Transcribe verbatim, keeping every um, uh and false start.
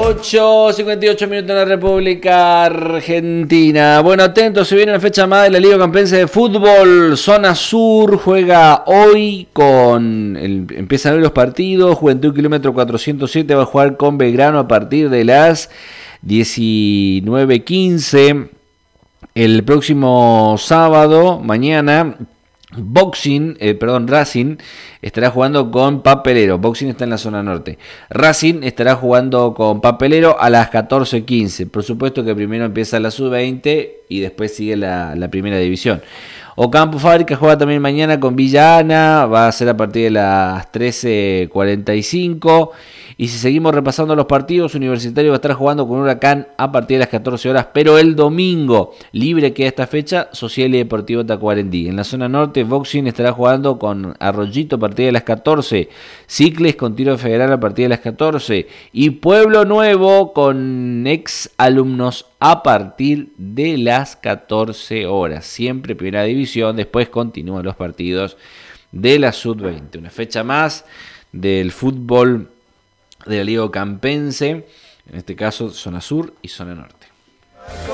ocho cincuenta y ocho minutos en la República Argentina. Bueno, atentos, se viene la fecha más de la Liga Campeense de Fútbol. Zona Sur juega hoy con... El, empiezan hoy los partidos. Juventud Kilómetro cuatrocientos siete va a jugar con Belgrano a partir de las diecinueve quince. El próximo sábado, mañana... Boxing, eh, perdón, Racing estará jugando con Papelero. Boxing está en la zona norte. Racing estará jugando con Papelero a las catorce quince. Por supuesto que primero empieza la sub veinte y después sigue la, la primera división. Ocampo Fábrica juega también mañana con Villa Ana. Va a ser a partir de las trece cuarenta y cinco. Y si seguimos repasando los partidos, Universitario va a estar jugando con Huracán a partir de las catorce horas, pero el domingo, libre queda esta fecha, Social y Deportivo Tacuarembó. En la zona norte, Boxing estará jugando con Arroyito a partir de las catorce, Cicles con Tiro Federal a partir de las catorce, y Pueblo Nuevo con ex alumnos a partir de las catorce horas. Siempre primera división, después continúan los partidos de la sub veinte. Una fecha más del fútbol de la Liga Campeense, en este caso zona sur y zona norte.